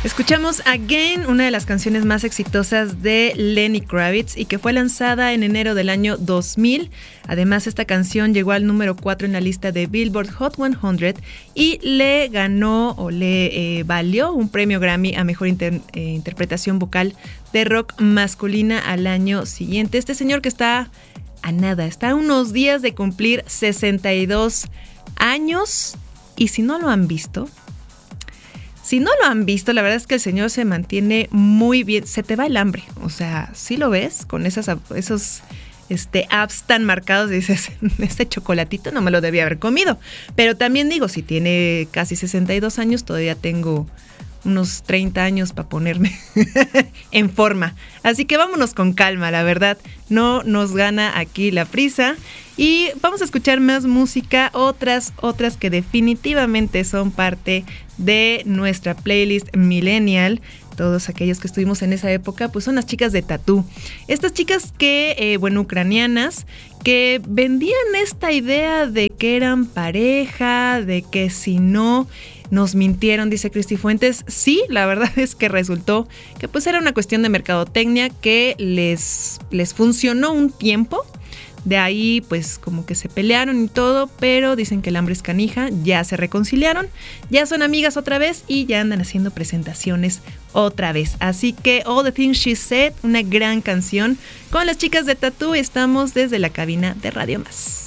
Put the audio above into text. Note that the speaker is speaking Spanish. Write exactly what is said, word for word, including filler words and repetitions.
Escuchamos Again, una de las canciones más exitosas de Lenny Kravitz y que fue lanzada en enero del año dos mil. Además, esta canción llegó al número cuatro en la lista de Billboard Hot cien y le ganó o le eh, valió un premio Grammy a Mejor inter, eh, Interpretación Vocal de Rock Masculina al año siguiente. Este señor que está a nada, está a unos días de cumplir sesenta y dos años y si no lo han visto... Si no lo han visto, la verdad es que el señor se mantiene muy bien. Se te va el hambre. O sea, si lo ves con esas, esos este, abs tan marcados, dices, este chocolatito no me lo debía haber comido. Pero también digo, si tiene casi sesenta y dos años, todavía tengo unos treinta años para ponerme en forma. Así que vámonos con calma, la verdad. No nos gana aquí la prisa. Y vamos a escuchar más música, otras, otras que definitivamente son parte de nuestra playlist millennial. Todos aquellos que estuvimos en esa época, pues son las chicas de Tatú. Estas chicas que, eh, bueno, ucranianas, que vendían esta idea de que eran pareja, de que si no... Nos mintieron, dice Cristi Fuentes. Sí, la verdad es que resultó que pues era una cuestión de mercadotecnia que les, les funcionó un tiempo. De ahí pues como que se pelearon y todo, pero dicen que el hambre es canija, ya se reconciliaron, ya son amigas otra vez y ya andan haciendo presentaciones otra vez. Así que All the Things She Said, una gran canción. Con las chicas de Tatú estamos desde la cabina de Radio Más.